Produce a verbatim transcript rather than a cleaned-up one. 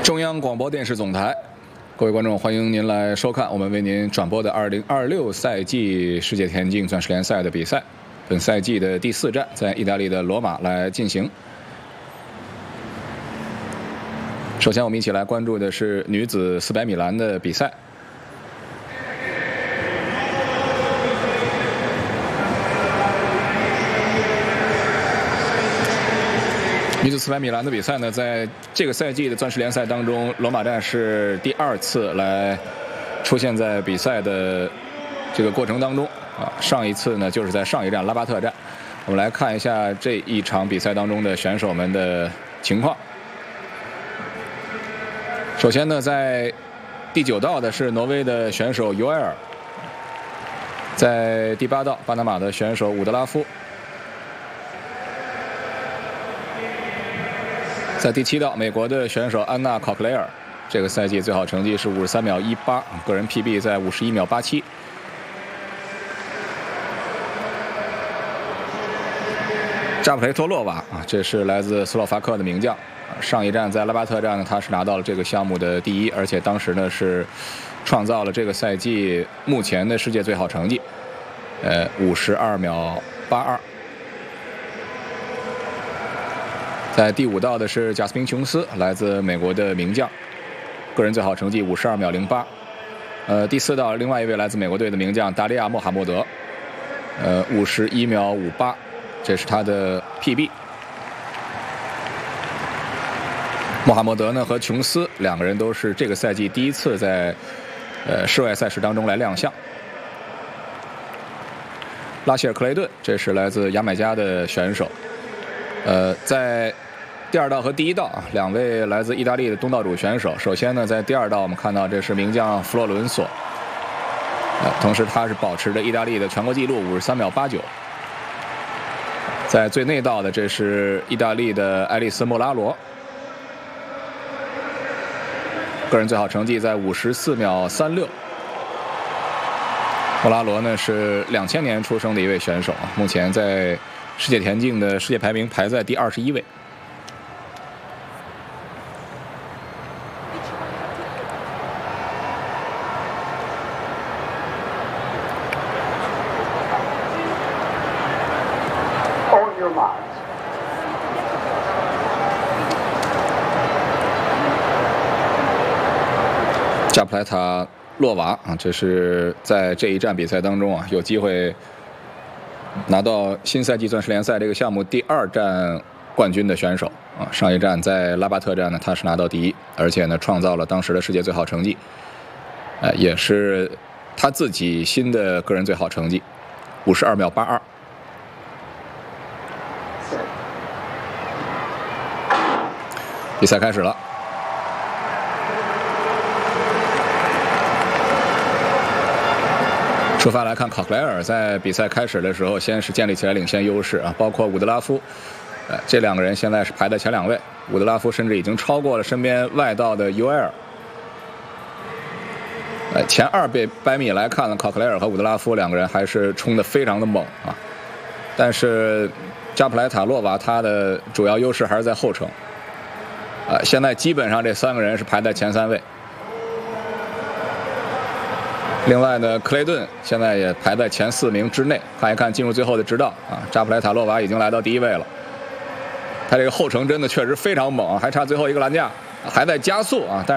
中央广播电视总台，各位观众，欢迎您来收看我们为您转播的二零二六赛季世界田径钻石联赛的比赛。本赛季的第四站在意大利的罗马来进行。首先，我们一起来关注的是女子四百米栏的比赛。女子四百米栏的比赛呢，在这个赛季的钻石联赛当中，罗马站是第二次来出现在比赛的这个过程当中啊。上一次呢，就是在上一站拉巴特站。我们来看一下这一场比赛当中的选手们的情况。首先呢，在第九道的是挪威的选手尤埃尔，在第八道巴拿马的选手伍德拉夫。在第七道，美国的选手安娜·考克雷尔，这个赛季最好成绩是五十三秒一八，个人 P B 在五十一秒八七。扎普雷托洛娃啊，这是来自斯洛伐克的名将，上一站在拉巴特站呢，他是拿到了这个项目的第一，而且当时呢是创造了这个赛季目前的世界最好成绩，呃，五十二秒八二。在第五道的是贾斯宾·琼斯，来自美国的名将，个人最好成绩五十二秒零八。呃，第四道另外一位来自美国队的名将达利亚·穆罕默德，呃，五十一秒五八，这是他的 P B。穆罕默德呢和琼斯两个人都是这个赛季第一次在呃室外赛事当中来亮相。拉希尔·克雷顿，这是来自牙买加的选手，呃，在第二道和第一道啊，两位来自意大利的东道主选手。首先呢，在第二道我们看到这是名将弗洛伦索，呃，同时他是保持着意大利的全国纪录五十三秒八九。在最内道的这是意大利的爱丽丝·莫拉罗，个人最好成绩在五十四秒三六。莫拉罗呢是两千年出生的一位选手啊，目前在世界田径的世界排名排在第二十一位。扎普莱塔洛娃啊，这是在这一站比赛当中啊，有机会拿到新赛季钻石联赛这个项目第二站冠军的选手啊。上一站在拉巴特站呢，他是拿到第一，而且呢创造了当时的世界最好成绩，呃，也是他自己新的个人最好成绩，五十二秒八二。比赛开始了。出发来看，考克莱尔在比赛开始的时候，先是建立起来领先优势啊，包括伍德拉夫，呃，这两个人现在是排在前两位。伍德拉夫甚至已经超过了身边外道的尤埃尔。呃，前二百百米来看呢，考克莱尔和伍德拉夫两个人还是冲得非常的猛啊，但是扎普莱塔洛娃他的主要优势还是在后程。呃，现在基本上这三个人是排在前三位。另外呢，克雷顿现在也排在前四名之内。看一看进入最后的直道啊，扎普莱塔洛娃已经来到第一位了。他这个后程真的确实非常猛，还差最后一个栏架，还在加速啊。但